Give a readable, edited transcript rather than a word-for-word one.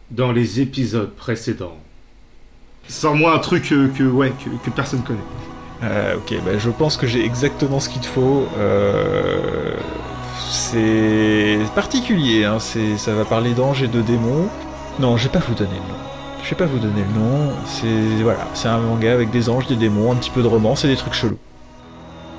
dans les épisodes précédents. Sors-moi un truc que personne connaît. Ok, bah je pense que j'ai exactement ce qu'il te faut. C'est particulier, hein. Ça va parler d'anges et de démons. Non, je vais pas vous donner le nom. Je vais pas vous donner le nom. C'est un manga avec des anges, des démons, un petit peu de romance et des trucs chelous.